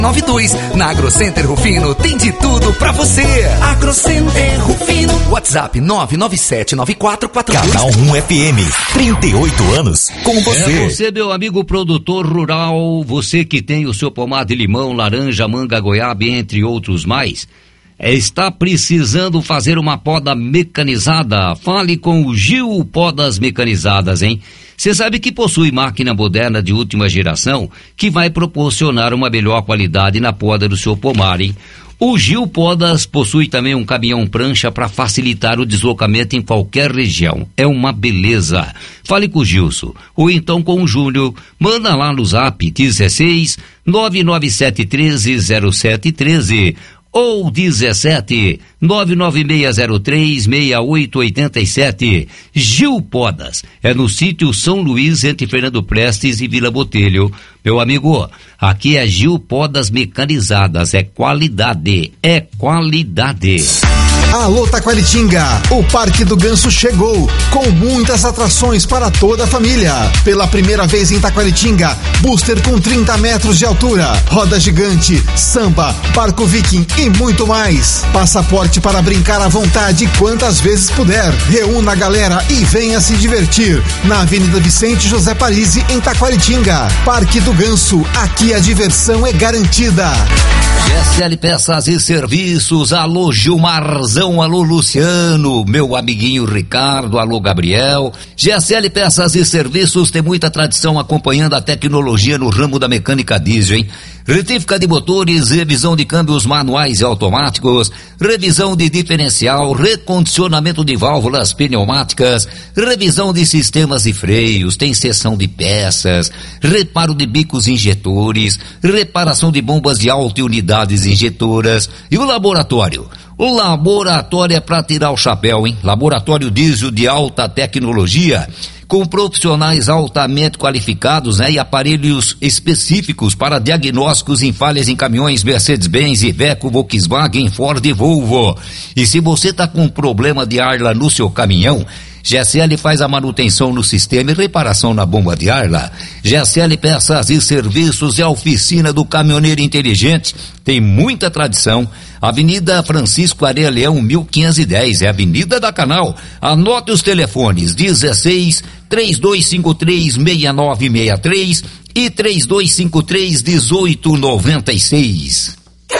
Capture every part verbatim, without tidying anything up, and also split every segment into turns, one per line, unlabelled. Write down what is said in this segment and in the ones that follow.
noventa e dois. Na AgroCenter Rufino tem de tudo pra você. AgroCenter Rufino. WhatsApp nove nove sete nove quatro quatro dois.
Canal um F M, trinta e oito anos com você.
É você, meu amigo produtor rural, você que tem o seu pomar de limão, laranja, manga, goiaba, entre outros mais, está precisando fazer uma poda mecanizada? Fale com o Gil Podas Mecanizadas, hein? Você sabe que possui máquina moderna de última geração que vai proporcionar uma melhor qualidade na poda do seu pomar, hein? O Gil Podas possui também um caminhão prancha para facilitar o deslocamento em qualquer região. É uma beleza. Fale com o Gilson ou então com o Júnior. Manda lá no zap dezesseis nove nove sete um três zero sete um três ou dezessete nove nove seis zero três seis oito oito sete. Gil Podas é no sítio São Luís, entre Fernando Prestes e Vila Botelho. Meu amigo, aqui é Gil Podas Mecanizadas, é qualidade, é qualidade.
Alô Taquaritinga, o Parque do Ganso chegou, com muitas atrações para toda a família. Pela primeira vez em Taquaritinga, booster com trinta metros de altura, roda gigante, samba, barco viking e muito mais. Passaporte para brincar à vontade quantas vezes puder. Reúna a galera e venha se divertir na Avenida Vicente José Parisi, em Taquaritinga. Parque do Ganso, aqui a diversão é garantida.
G S L Peças e Serviços, alô Gilmarzão, alô Luciano, meu amiguinho Ricardo, alô Gabriel. G S L Peças e Serviços tem muita tradição acompanhando a tecnologia no ramo da mecânica diesel, hein? Retífica de motores, revisão de câmbios manuais e automáticos, revisão de diferencial, recondicionamento de válvulas pneumáticas, revisão de sistemas de freios, tem seção de peças, reparo de bicos injetores, reparação de bombas de alta e unidades injetoras. E o laboratório? O laboratório é para tirar o chapéu, hein? Laboratório diesel de alta tecnologia, com profissionais altamente qualificados, né, e aparelhos específicos para diagnósticos em falhas em caminhões Mercedes-Benz, Iveco, Volkswagen, Ford e Volvo. E se você está com um problema de ar lá no seu caminhão, G S L faz a manutenção no sistema e reparação na bomba de ar lá. G S L Peças e Serviços é a oficina do caminhoneiro inteligente, tem muita tradição. Avenida Francisco Areia Leão, mil quinhentos e dez, é a Avenida da Canal. Anote os telefones, dezesseis, três dois cinco três, seis nove seis três e três dois cinco três, um oito nove seis.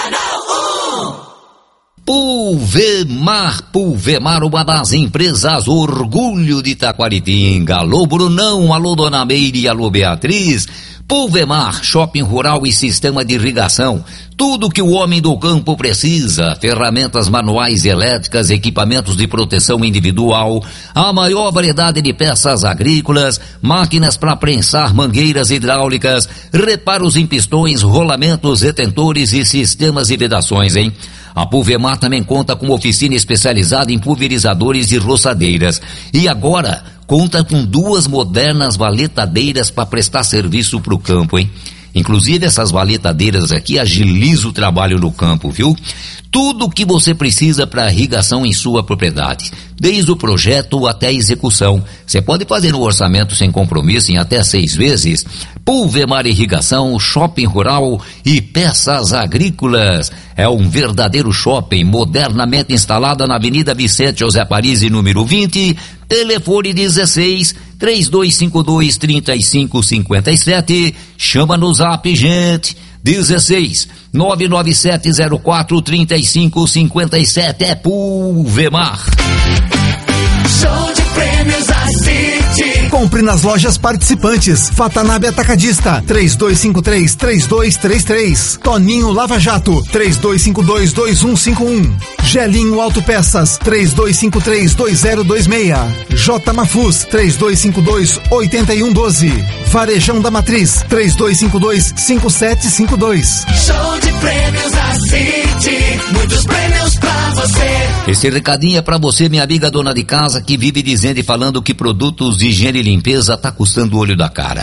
Pulvemar, Pulvemar, uma das empresas orgulho de Taquaritinga. Alô Brunão, alô Dona Meire, alô Beatriz. Pulvemar, shopping rural e sistema de irrigação. Tudo que o homem do campo precisa. Ferramentas manuais e elétricas, equipamentos de proteção individual, a maior variedade de peças agrícolas, máquinas para prensar mangueiras hidráulicas, reparos em pistões, rolamentos, retentores e sistemas de vedações, hein? A Pulvemar também conta com oficina especializada em pulverizadores e roçadeiras. E agora conta com duas modernas valetadeiras para prestar serviço para o campo, hein? Inclusive essas valetadeiras aqui agilizam o trabalho no campo, viu? Tudo o que você precisa para irrigação em sua propriedade, desde o projeto até a execução. Você pode fazer no orçamento sem compromisso em até seis vezes. Pulvemar Irrigação, shopping rural e peças agrícolas. É um verdadeiro shopping modernamente instalado na Avenida Vicente José Parisi, número vinte. Telefone dezesseis, três dois cinco dois, três cinco cinco sete. Chama no zap, gente. dezesseis, nove nove sete zero quatro, três cinco cinco sete. É Pulvemar.
Show de prêmios a City.
Compre nas lojas participantes. Fatanabe Atacadista, três dois cinco três, três dois três três. Toninho Lava Jato, três dois cinco dois, dois um cinco um. Gelinho Autopeças, três dois cinco três, dois zero dois seis. J Mafus, três dois cinco dois, oito um um dois. Varejão da Matriz, três dois cinco dois, cinco sete cinco dois.
Show de prêmios a City. Muitos prêmios pra você.
Esse recadinho é pra você, minha amiga dona de casa, que vive dizendo e falando que produtos de higiene e limpeza tá custando o olho da cara.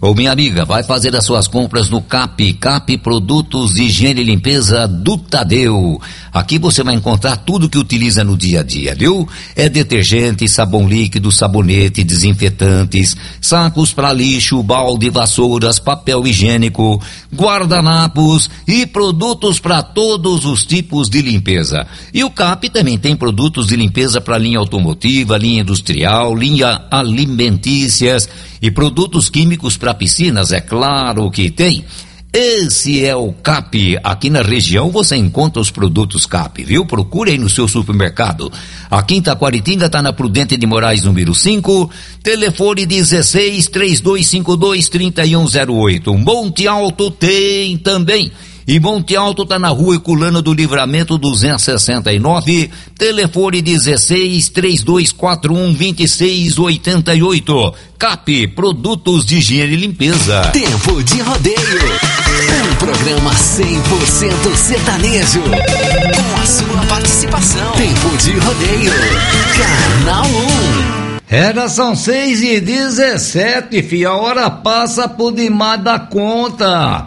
Ô minha amiga, vai fazer as suas compras no Cap, Cap Produtos de Higiene e Limpeza do Tadeu. Aqui você vai encontrar tudo que utiliza no dia a dia, viu? É detergente, sabão líquido, sabonete, desinfetantes, sacos para lixo, balde, vassouras, papel higiênico, guardanapos e produtos para todos os tipos de limpeza. E o Cap também tem produtos de limpeza para linha automotiva, linha industrial, linha alimentícias e produtos químicos para piscinas, é claro que tem. Esse é o Cap. Aqui na região você encontra os produtos Cap, viu? Procure aí no seu supermercado. Aqui em Taquaritinga tá na Prudente de Moraes, número cinco, telefone dezesseis, trinta e dois cinquenta e dois, trinta e um zero oito. Monte Alto tem também. E Monte Alto tá na rua Herculano do Livramento duzentos e sessenta e nove, telefone dezesseis, trinta e dois quarenta e um, vinte e seis oitenta e oito. Cap, produtos de higiene e limpeza.
Tempo de rodeio. Um programa cem por cento sertanejo. Com a sua participação. Tempo de rodeio. Canal um.
Era, são seis e dezessete, filho. A hora passa por demais da conta.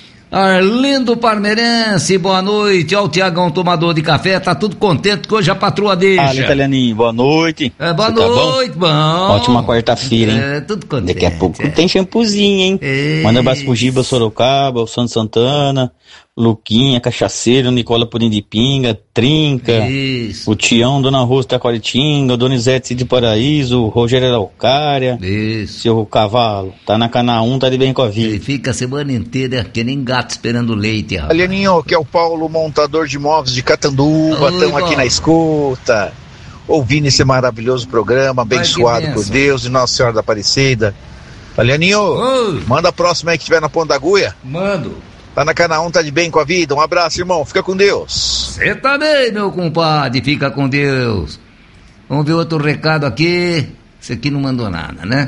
Arlindo Parmeirense, boa noite. Ó, o Tiagão, tomador de café, tá tudo contente que hoje a patroa deixa.
Fala, Italianinho, boa noite.
É, boa
Você
noite,
tá
bom? bom.
Ótima quarta-feira, hein?
É, tudo contente.
Daqui a pouco
é.
tem shampoozinho, hein?
Isso.
Manda um abraço pro Giba Sorocaba, o Santo Santana, Luquinha, Cachaceiro, Nicola Pudim de Pinga, Trinca,
Isso.
o Tião, Dona Rosa Taquaritinga, o Donizete de Paraíso, o Rogério Araucária,
Isso.
seu Cavalo, tá na Cana um, tá de bem com a vida.
Ele fica a semana inteira que nem gato esperando leite, rapaz.
Alianinho, que é o Paulo, montador de imóveis de Catanduva, estamos aqui
Paulo.
na escuta, ouvindo esse maravilhoso programa, abençoado
Ai,
por Deus e Nossa Senhora da Aparecida. Alianinho,
Oi.
manda a próxima aí que estiver na Ponta da Agulha.
Mando.
Tá na Cana um, tá de bem com a vida. Um abraço, irmão. Fica com Deus.
Você também, meu compadre. Fica com Deus. Vamos ver outro recado aqui. Esse aqui não mandou nada, né?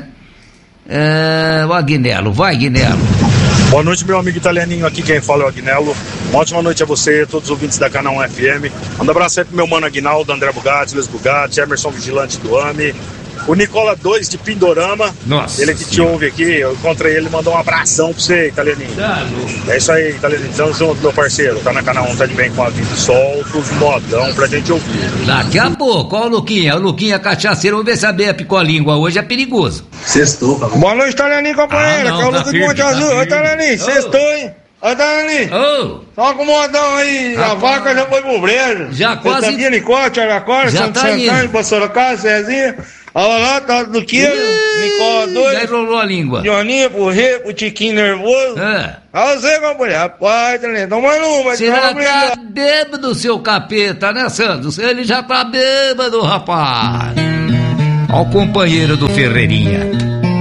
É, o Aguinelo. Vai, Aguinelo.
Boa noite, meu amigo italianinho. Aqui quem fala é o Aguinelo. Uma ótima noite a você, todos os ouvintes da Canal um F M. Manda um abraço aí pro meu mano Aguinaldo, André Bugatti, Luiz Bugatti, Emerson Vigilante do A M E. O Nicola dois de Pindorama.
Nossa.
Ele que te ouve aqui, eu encontrei ele, mandou um abração pra você, italianinho.
Tá,
É isso aí, italianinho. Tamo junto, meu parceiro. Tá na Canal um, tá de bem com a vida. Solta os modão pra gente ouvir.
Daqui a pouco, ó o Luquinha. O Luquinha cachaceiro. Vamos ver se a Beia picou a língua. Hoje é perigoso.
Sextou, cara.
Boa noite, Italianinho, companheiro.
Ah, não,
que é o
tá
Lucas de
firme,
Monte
tá
Azul.
firme.
Ô, Italianinho,
Ô.
sextou, hein? Ô, Italianinho,
Ô,
só com o modão aí. A
Rapaz.
vaca já foi pro brejo.
Já quase-
Você sabia, Nicote, Aracora,
Já
Santo
tá
Santana,
indo.
Sorocaba, Cezinha. Olha lá, tá do Quilo, Nicola
já
dois,
enrolou a língua.
Joninho, pro Rê, pro Tiquinho nervoso.
É.
A você, companheiro. Rapaz, Italianinho, toma uma,
Você já tá bêbado, seu capeta, né, Santos? Ele já tá bêbado, rapaz. Ó o companheiro do Ferreirinha.